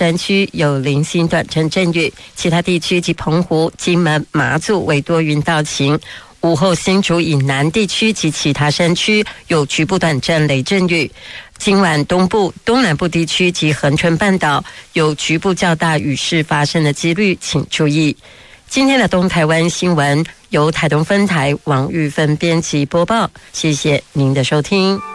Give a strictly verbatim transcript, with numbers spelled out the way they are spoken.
山区有零星短阵阵雨，其他地区及澎湖、金门、马祖为多云到晴。午后新竹以南地区及其他山区有局部短暂雷阵雨。今晚东部、东南部地区及恒春半岛有局部较大雨势发生的几率，请注意。今天的东台湾新闻由台东分台王玉芬编辑播报，谢谢您的收听。